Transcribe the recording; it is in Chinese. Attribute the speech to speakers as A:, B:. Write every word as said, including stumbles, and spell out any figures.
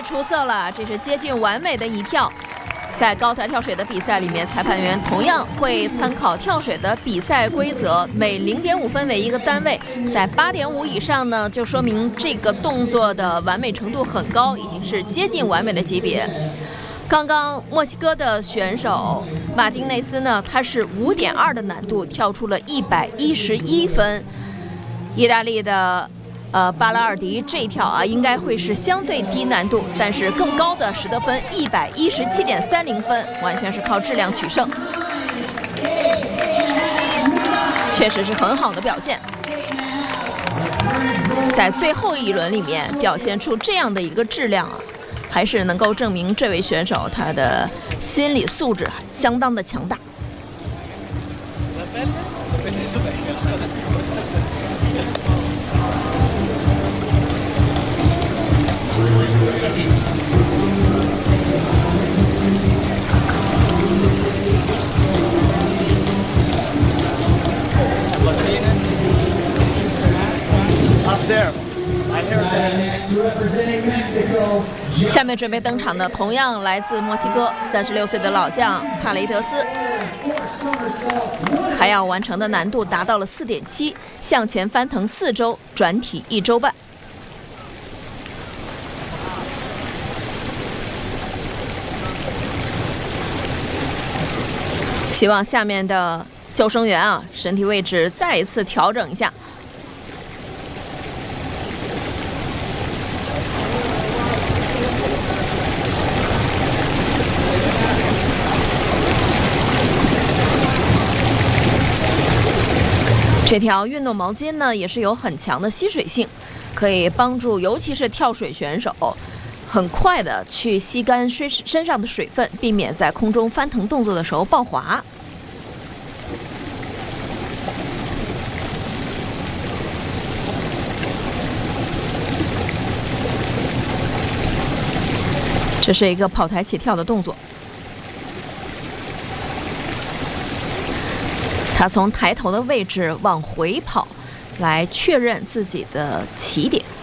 A: 出色了，这是接近完美的一跳。在高台跳水的比赛里面，裁判员同样会参考跳水的比赛规则，每 零点五 分为一个单位，在 八点五 以上呢，就说明这个动作的完美程度很高，已经是接近完美的级别。刚刚墨西哥的选手马丁内斯呢，他是 五点二 的难度跳出了一百一十一分。意大利的呃巴拉尔迪这一跳啊，应该会是相对低难度，但是更高的实得分 一百一十七点三零 分，完全是靠质量取胜，确实是很好的表现。在最后一轮里面表现出这样的一个质量啊，还是能够证明这位选手他的心理素质相当的强大。下面准备登场的同样来自墨西哥三十六岁的老将帕雷德斯，还要完成的难度达到了 四点七， 向前翻腾四周，转体一周半。希望下面的救生员啊，身体位置再一次调整一下。这条运动毛巾呢，也是有很强的吸水性，可以帮助尤其是跳水选手很快的去吸干身身上的水分，避免在空中翻腾动作的时候爆滑。这是一个跑台起跳的动作。他从抬头的位置往回跑，来确认自己的起点。